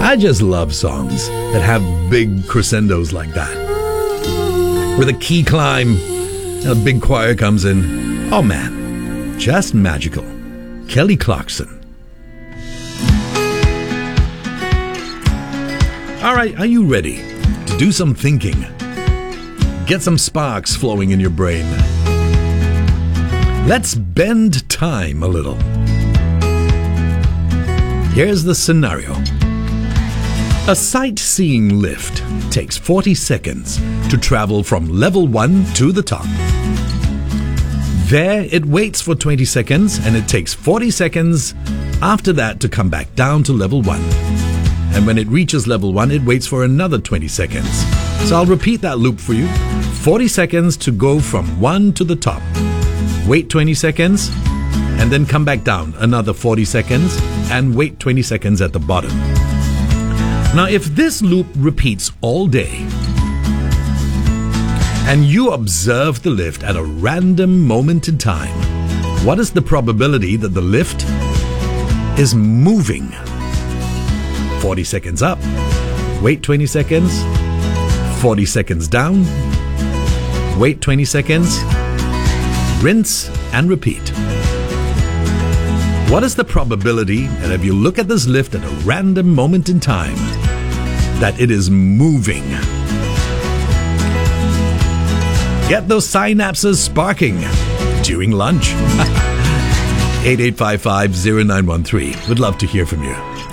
I just love songs that have big crescendos like that. With a key climb and a big choir comes in. Oh man, just magical. Kelly Clarkson. All right, are you ready to do some thinking? Get some sparks flowing in your brain. Let's bend time a little. Here's the scenario. A sightseeing lift takes 40 seconds to travel from level 1 to the top. There, it waits for 20 seconds and it takes 40 seconds after that to come back down to level 1. And when it reaches level 1, it waits for another 20 seconds. So I'll repeat that loop for you. 40 seconds to go from 1 to the top. Wait 20 seconds and then come back down another 40 seconds and wait 20 seconds at the bottom. Now, if this loop repeats all day and you observe the lift at a random moment in time, what is the probability that the lift is moving? 40 seconds up, wait 20 seconds, 40 seconds down, wait 20 seconds, rinse and repeat. What is the probability that if you look at this lift at a random moment in time, that it is moving? Get those synapses sparking during lunch. 8855-0913. Would love to hear from you.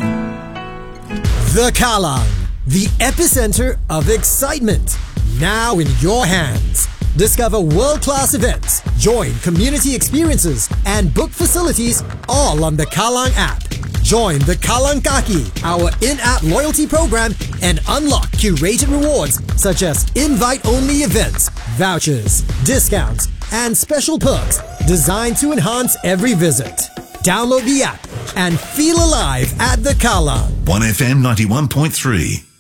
The Kallang, the epicenter of excitement, now in your hands. Discover world-class events, join community experiences, and book facilities all on the Kallang app. Join the Kallang Kaki, our in-app loyalty program, and unlock curated rewards such as invite-only events, vouchers, discounts, and special perks designed to enhance every visit. Download the app and feel alive at the Kallang. 1FM 91.3